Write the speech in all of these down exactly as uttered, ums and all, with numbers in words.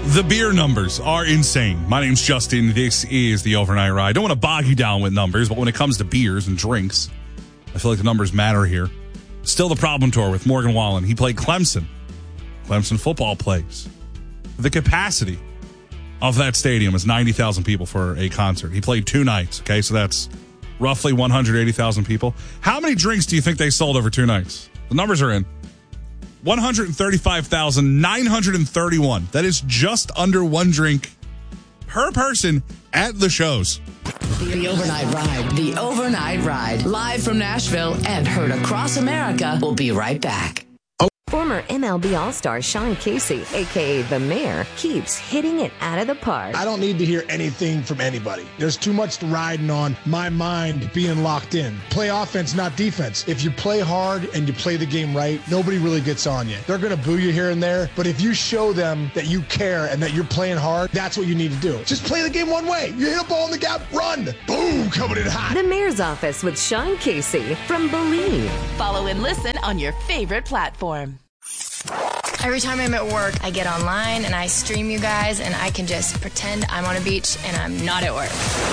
The beer numbers are insane. My name's Justin. This is the Overnight Ride. I don't want to bog you down with numbers, but when it comes to beers and drinks, I feel like the numbers matter here. Still the problem tour with Morgan Wallen. He played Clemson. Clemson football plays. The capacity of that stadium is ninety thousand people for a concert. He played two nights, okay? So that's roughly one hundred eighty thousand people. How many drinks do you think they sold over two nights? The numbers are in. one hundred thirty-five thousand nine hundred thirty-one. That is just under one drink per person at the shows. The Overnight Ride. The Overnight Ride. Live from Nashville and heard across America. We'll be right back. Former M L B All-Star Sean Casey, a k a. The Mayor, keeps hitting it out of the park. I don't need to hear anything from anybody. There's too much riding on my mind being locked in. Play offense, not defense. If you play hard and you play the game right, nobody really gets on you. They're going to boo you here and there, but if you show them that you care and that you're playing hard, that's what you need to do. Just play the game one way. You hit a ball in the gap, run. Boom, coming in hot. The Mayor's Office with Sean Casey from Believe. Follow and listen on your favorite platform. Every time I'm at work, I get online and I stream you guys, and I can just pretend I'm on a beach and I'm not at work.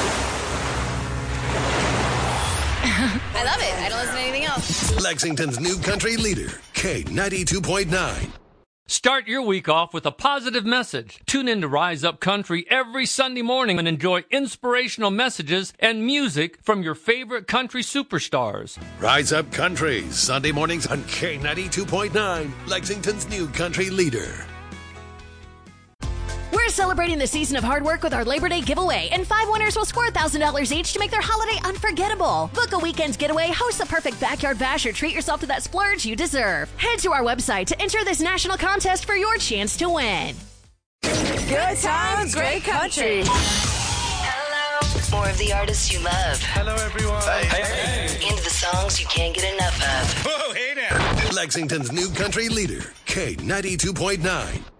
I love it. I don't listen to anything else. Lexington's new country leader, K ninety-two point nine. Start your week off with a positive message. Tune in to Rise Up Country every Sunday morning and enjoy inspirational messages and music from your favorite country superstars. Rise Up Country, Sunday mornings on K ninety-two point nine, Lexington's new country leader. We're celebrating the season of hard work with our Labor Day giveaway, and five winners will score one thousand dollars each to make their holiday unforgettable. Book a weekend's getaway, host the perfect backyard bash, or treat yourself to that splurge you deserve. Head to our website to enter this national contest for your chance to win. Good times, great country. Hello. More of the artists you love. Hello, everyone. Hey, hey, hey. Into the songs you can't get enough of. Whoa, hey now. Lexington's new country leader, K ninety-two point nine.